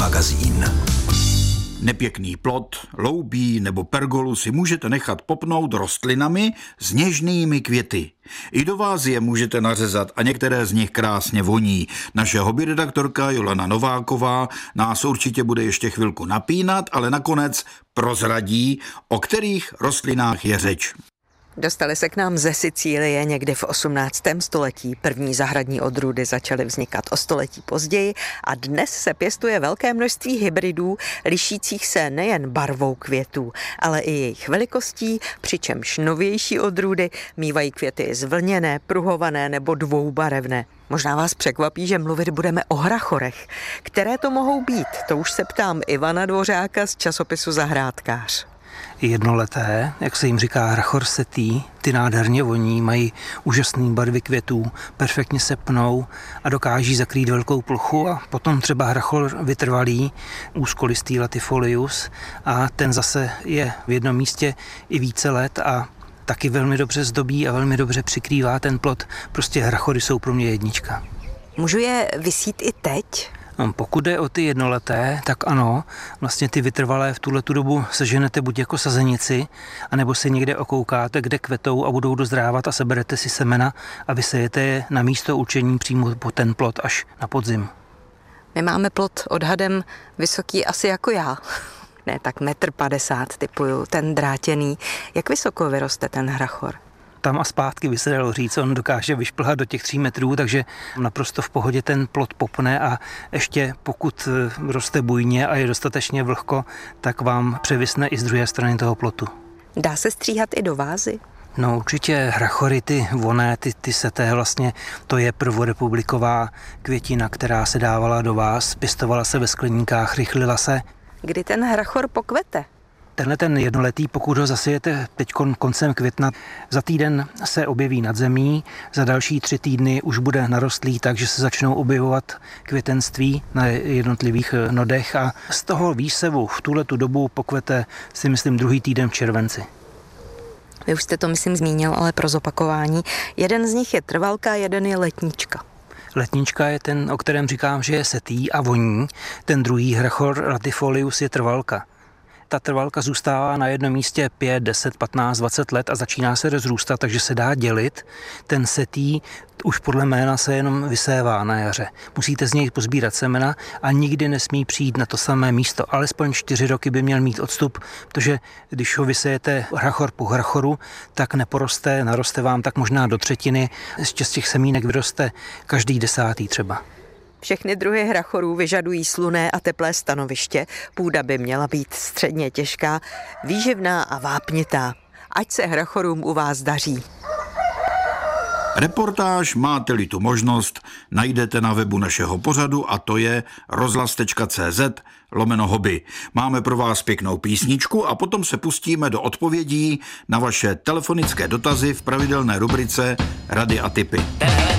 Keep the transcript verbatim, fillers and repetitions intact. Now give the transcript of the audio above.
magazín. Nepěkný plot, loubí nebo pergolu si můžete nechat popnout rostlinami s něžnými květy. I do vás je můžete nařezat a některé z nich krásně voní. Naše hobby redaktorka Jolana Nováková nás určitě bude ještě chvilku napínat, ale nakonec prozradí, o kterých rostlinách je řeč. Dostali se k nám ze Sicílie někdy v osmnáctém století. První zahradní odrůdy začaly vznikat o století později a dnes se pěstuje velké množství hybridů, lišících se nejen barvou květů, ale i jejich velikostí, přičemž novější odrůdy mívají květy zvlněné, pruhované nebo dvoubarevné. Možná vás překvapí, že mluvit budeme o hrachorech. Které to mohou být? To už se ptám Ivana Dvořáka z časopisu Zahrádkář. Jednoleté, jak se jim říká hrachor setý, ty nádherně voní, mají úžasné barvy květů, perfektně se pnou a dokáží zakrýt velkou plochu a potom třeba hrachor vytrvalý, úzkolistý latifolius a ten zase je v jednom místě i více let a taky velmi dobře zdobí a velmi dobře přikrývá ten plot. Prostě hrachory jsou pro mě jednička. Můžu je vysít i teď? Pokud jde o ty jednoleté, tak ano, vlastně ty vytrvalé v tuhletu dobu seženete buď jako sazenici, anebo si někde okoukáte, kde kvetou a budou dozrávat a seberete si semena a vysejete je na místo určení přímo po ten plot až na podzim. My máme plot odhadem vysoký asi jako já. Ne, tak metr padesát typuju, ten drátěný. Jak vysoko vyroste ten hrachor? Tam a zpátky by se dalo říct, on dokáže vyšplhat do těch tří metrů, takže naprosto v pohodě ten plot popne a ještě pokud roste bujně a je dostatečně vlhko, tak vám převisne i z druhé strany toho plotu. Dá se stříhat i do vázy? No určitě hrachory, ty voné, ty, ty seté vlastně, to je prvorepubliková květina, která se dávala do váz, pěstovala se ve skleníkách, rychlila se. Kdy ten hrachor pokvete? Tenhle ten jednoletý, pokud ho zasijete teď koncem května, za týden se objeví nad zemí, za další tři týdny už bude narostlý, takže se začnou objevovat květenství na jednotlivých nodech a z toho výsevu v tuhletu dobu pokvete si myslím druhý týden v červenci. Vy už jste to myslím zmínil, ale pro zopakování. Jeden z nich je trvalka, jeden je letnička. Letnička je ten, o kterém říkám, že je setý a voní, ten druhý hrachor latifolius je trvalka. Ta trvalka zůstává na jednom místě pět, deset, patnáct, dvacet let a začíná se rozrůstat, takže se dá dělit. Ten setý už podle jména se jenom vysévá na jaře. Musíte z něj pozbírat semena a nikdy nesmí přijít na to samé místo. Alespoň čtyři roky by měl mít odstup, protože když ho vysejete hrachor po hrachoru, tak neporoste, naroste vám tak možná do třetiny. Z těch semínek vyroste každý desátý třeba. Všechny druhy hrachorů vyžadují slunné a teplé stanoviště. Půda by měla být středně těžká, výživná a vápnitá. Ať se hrachorům u vás daří. Reportáž, máte-li tu možnost, najdete na webu našeho pořadu a to je rozhlas tečka cé zet lomeno hobby. Máme pro vás pěknou písničku a potom se pustíme do odpovědí na vaše telefonické dotazy v pravidelné rubrice Rady a tipy.